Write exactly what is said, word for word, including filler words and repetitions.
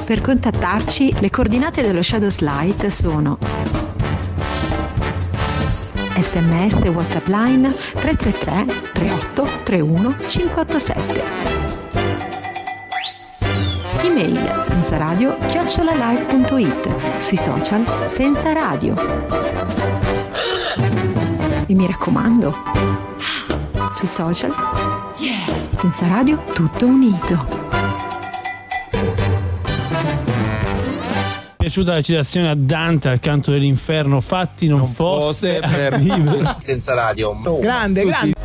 Per contattarci, le coordinate dello Shadows Light sono sms WhatsApp Line tre tre tre tre otto tre uno cinque otto sette, email sensaradio chiocciola live punto it, sui social Senza Radio. E mi raccomando, sui social Senza Radio tutto unito. Mi è piaciuta la citazione a Dante al canto dell'inferno, fatti non, non fosse, fosse per vivere. Senza Radio. Grande, grande.